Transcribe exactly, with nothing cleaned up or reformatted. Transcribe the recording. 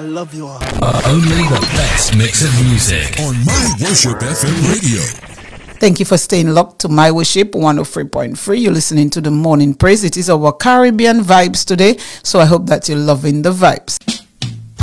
love you all. Uh, only the best mix of music on My Worship F M Radio. Thank you for staying locked to My Worship one oh three point three. You're listening to the Morning Praise. It is our Caribbean vibes today, so I hope that you're loving the vibes.